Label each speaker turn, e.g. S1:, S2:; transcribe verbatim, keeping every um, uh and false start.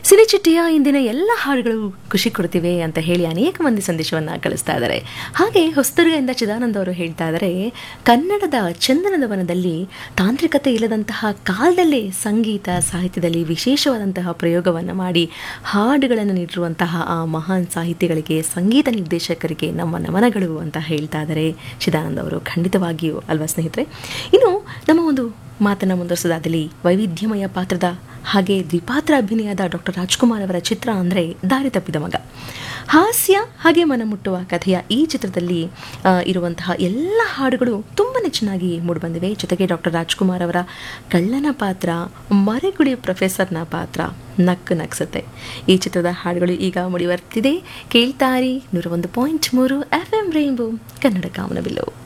S1: ಸಿನಿಚಿಟ್ಟಿಯ ಇಂದಿನ ಎಲ್ಲ ಹಾಡುಗಳು ಖುಷಿ ಕೊಡ್ತಿವೆ ಅಂತ ಹೇಳಿ ಅನೇಕ ಮಂದಿ ಸಂದೇಶವನ್ನು ಕಳಿಸ್ತಾ ಇದ್ದಾರೆ. ಹಾಗೆ ಹೊಸದುರ್ಗದಿಂದ ಚಿದಾನಂದ ಅವರು ಹೇಳ್ತಾ ಇದ್ದಾರೆ, ಕನ್ನಡದ ಚಂದನದ ವನದಲ್ಲಿ ತಾಂತ್ರಿಕತೆ ಇಲ್ಲದಂತಹ ಕಾಲದಲ್ಲೇ ಸಂಗೀತ ಸಾಹಿತ್ಯದಲ್ಲಿ ವಿಶೇಷವಾದಂತಹ ಪ್ರಯೋಗವನ್ನು ಮಾಡಿ ಹಾಡುಗಳನ್ನು ನೀಡಿರುವಂತಹ ಆ ಮಹಾನ್ ಸಾಹಿತಿಗಳಿಗೆ, ಸಂಗೀತ ನಿರ್ದೇಶಕರಿಗೆ ನಮ್ಮ ನಮನಗಳು ಅಂತ ಹೇಳ್ತಾ ಇದ್ದಾರೆ ಚಿದಾನಂದ ಅವರು. ಖಂಡಿತವಾಗಿಯೂ ಅಲ್ವಾ ಸ್ನೇಹಿತರೆ. ಇನ್ನು ನಮ್ಮ ಒಂದು ಮಾತನ್ನು ಮುಂದುವರಿಸೋದಾದಲ್ಲಿ ವೈವಿಧ್ಯಮಯ ಪಾತ್ರದ ಹಾಗೆ ದ್ವಿಪಾತ್ರ ಅಭಿನಯದ ಡಾಕ್ಟರ್ ರಾಜ್ಕುಮಾರ್ ಅವರ ಚಿತ್ರ ಅಂದರೆ ದಾರಿ ತಪ್ಪಿದ ಮಗ. ಹಾಸ್ಯ ಹಾಗೆ ಮನಮುಟ್ಟುವ ಕಥೆಯ ಈ ಚಿತ್ರದಲ್ಲಿ ಇರುವಂತಹ ಎಲ್ಲ ಹಾಡುಗಳು ತುಂಬಾ ಚೆನ್ನಾಗಿ ಮೂಡಿಬಂದಿವೆ. ಜೊತೆಗೆ ಡಾಕ್ಟರ್ ರಾಜ್ಕುಮಾರ್ ಅವರ ಕಳ್ಳನ ಪಾತ್ರ, ಮರೆಗುಳಿ ಪ್ರೊಫೆಸರ್ನ ಪಾತ್ರ ನಕ್ಕು ನಕ್ಸುತ್ತೆ. ಈ ಚಿತ್ರದ ಹಾಡುಗಳು ಈಗ ಮೂಡಿ ಬರ್ತಿದೆ. ಕೇಳ್ತಾರಿ ನೂರ ಒಂದು ಪಾಯಿಂಟ್ ಮೂರು ಎಫ್ ಎಂ ರೈನ್ಬೋ ಕನ್ನಡ ಕಾಮನಬಿಲ್ಲು.